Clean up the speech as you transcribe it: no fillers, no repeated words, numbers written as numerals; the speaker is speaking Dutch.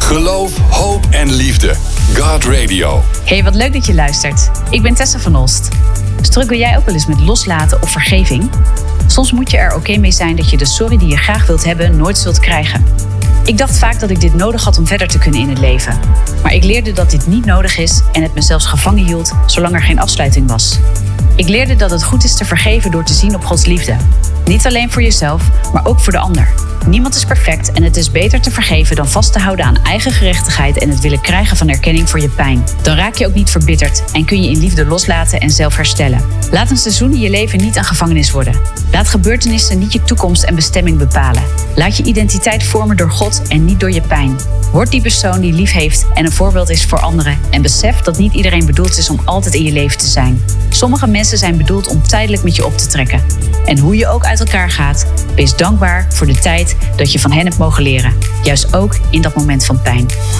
Geloof, hoop en liefde. God Radio. Hey, wat leuk dat je luistert. Ik ben Tessa van Olst. Struggle jij ook wel eens met loslaten of vergeving? Soms moet je er oké mee zijn dat je de sorry die je graag wilt hebben nooit zult krijgen. Ik dacht vaak dat ik dit nodig had om verder te kunnen in het leven. Maar ik leerde dat dit niet nodig is en het me zelfs gevangen hield zolang er geen afsluiting was. Ik leerde dat het goed is te vergeven door te zien op Gods liefde. Niet alleen voor jezelf, maar ook voor de ander. Niemand is perfect en het is beter te vergeven dan vast te houden aan eigen gerechtigheid en het willen krijgen van erkenning voor je pijn. Dan raak je ook niet verbitterd en kun je in liefde loslaten en zelf herstellen. Laat een seizoen in je leven niet een gevangenis worden. Laat gebeurtenissen niet je toekomst en bestemming bepalen. Laat je identiteit vormen door God en niet door je pijn. Word die persoon die lief heeft en een voorbeeld is voor anderen en besef dat niet iedereen bedoeld is om altijd in je leven te zijn. Sommige mensen zijn bedoeld om tijdelijk met je op te trekken. En hoe je ook uit elkaar gaat, wees dankbaar voor de tijd dat je van hen hebt mogen leren. Juist ook in dat moment van pijn.